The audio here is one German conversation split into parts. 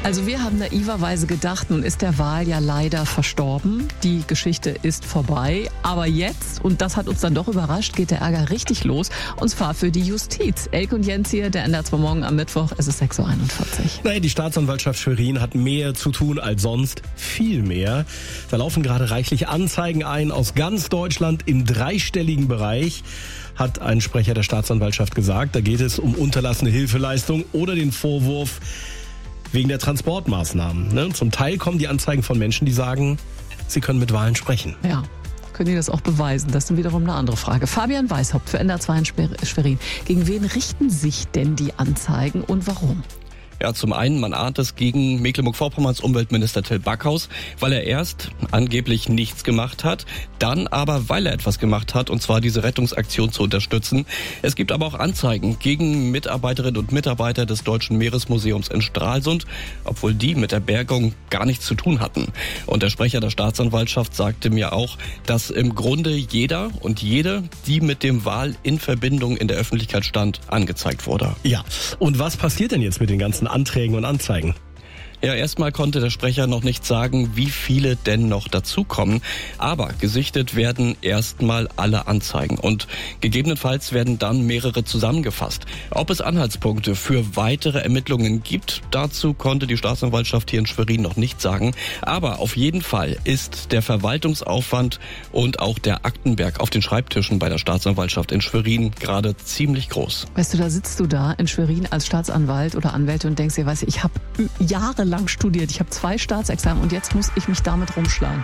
Also wir haben naiverweise gedacht, nun ist der Wal ja leider verstorben. Die Geschichte ist vorbei. Aber jetzt, und das hat uns dann doch überrascht, geht der Ärger richtig los. Und zwar für die Justiz. Elke und Jens hier, der NDR 2 Morgen am Mittwoch. Es ist 6.41 Uhr. Naja, die Staatsanwaltschaft Schwerin hat mehr zu tun als sonst. Viel mehr. Da laufen gerade reichlich Anzeigen ein aus ganz Deutschland im dreistelligen Bereich, hat ein Sprecher der Staatsanwaltschaft gesagt. Da geht es um unterlassene Hilfeleistung oder den Vorwurf wegen der Transportmaßnahmen. Zum Teil kommen die Anzeigen von Menschen, die sagen, sie können mit Wahlen sprechen. Ja. Können die das auch beweisen? Das ist dann wiederum eine andere Frage. Fabian Weishaupt für NDR 2 in Schwerin. Gegen wen richten sich denn die Anzeigen und warum? Ja, zum einen, man ahnt es gegen Mecklenburg-Vorpommerns Umweltminister Till Backhaus, weil er erst angeblich nichts gemacht hat, dann aber, weil er etwas gemacht hat, und zwar diese Rettungsaktion zu unterstützen. Es gibt aber auch Anzeigen gegen Mitarbeiterinnen und Mitarbeiter des Deutschen Meeresmuseums in Stralsund, obwohl die mit der Bergung gar nichts zu tun hatten. Und der Sprecher der Staatsanwaltschaft sagte mir auch, dass im Grunde jeder und jede, die mit dem Wal in Verbindung in der Öffentlichkeit stand, angezeigt wurde. Ja, und was passiert denn jetzt mit den ganzen Anträgen und Anzeigen? Ja, erstmal konnte der Sprecher noch nicht sagen, wie viele denn noch dazukommen. Aber gesichtet werden erstmal alle Anzeigen und gegebenenfalls werden dann mehrere zusammengefasst. Ob es Anhaltspunkte für weitere Ermittlungen gibt, dazu konnte die Staatsanwaltschaft hier in Schwerin noch nicht sagen. Aber auf jeden Fall ist der Verwaltungsaufwand und auch der Aktenberg auf den Schreibtischen bei der Staatsanwaltschaft in Schwerin gerade ziemlich groß. Weißt du, da sitzt du da in Schwerin als Staatsanwalt oder Anwältin und denkst dir, weißt du, ich habe jahrelang studiert, ich habe 2 Staatsexamen und jetzt muss ich mich damit rumschlagen.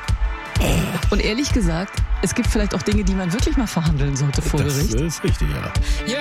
Und ehrlich gesagt, es gibt vielleicht auch Dinge, die man wirklich mal verhandeln sollte vor Gericht. Das ist richtig, ja.